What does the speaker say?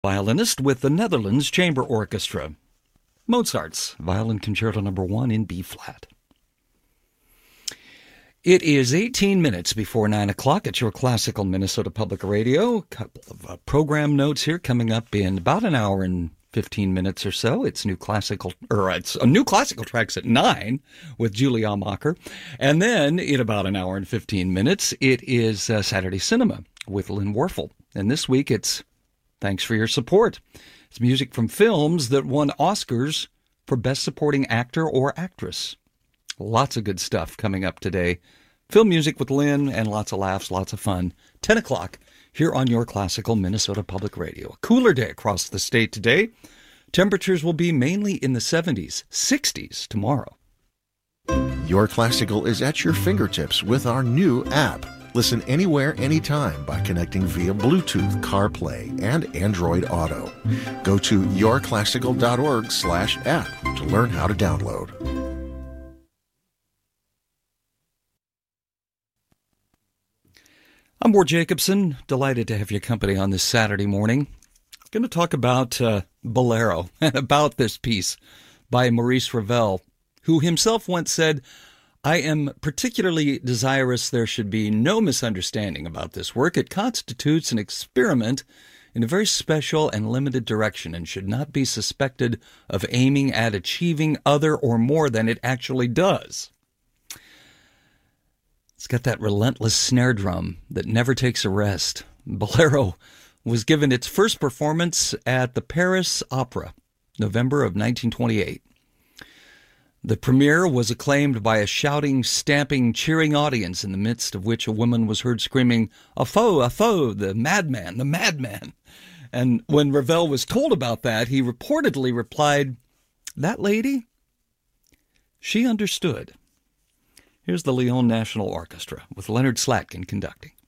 violinist with the Netherlands Chamber Orchestra. Mozart's Violin Concerto No. 1 in B-flat. It is 18 minutes before 9 o'clock at your classical Minnesota Public Radio. A couple of program notes here coming up in about an hour and 15 minutes or so. It's new classical tracks at 9 with Julie Almacher. And then in about an hour and 15 minutes, it is Saturday Cinema with Lynn Warfel. And this week it's Thanks for Your Support. It's music from films that won Oscars for Best Supporting Actor or Actress. Lots of good stuff coming up today. Film music with Lynn and lots of laughs, lots of fun. 10 o'clock here on your classical Minnesota Public Radio. A cooler day across the state today. Temperatures will be mainly in the 70s, 60s tomorrow. Your Classical is at your fingertips with our new app. Listen anywhere, anytime by connecting via Bluetooth, CarPlay, and Android Auto. Go to yourclassical.org/app to learn how to download. I'm Ward Jacobson. Delighted to have your company on this Saturday morning. I'm going to talk about Bolero and about this piece by Maurice Ravel, who himself once said, "I am particularly desirous there should be no misunderstanding about this work. It constitutes an experiment in a very special and limited direction and should not be suspected of aiming at achieving other or more than it actually does." It's got that relentless snare drum that never takes a rest. Bolero was given its first performance at the Paris Opera, November of 1928. The premiere was acclaimed by a shouting, stamping, cheering audience, in the midst of which a woman was heard screaming, "A foe, the madman, the madman." And when Ravel was told about that, he reportedly replied, "That lady, she understood." Here's the Lyon National Orchestra with Leonard Slatkin conducting.